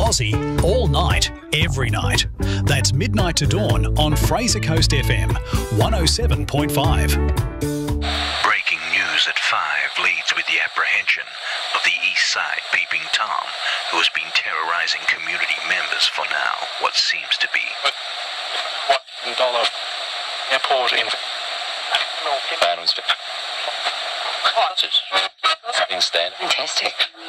Aussie, all night, every night. That's midnight to dawn on Fraser Coast FM 107.5. Breaking news at 5 leads with the apprehension of the East Side Peeping Tom, who has been terrorizing community members for now what seems to be $1 airport in instead. Fantastic.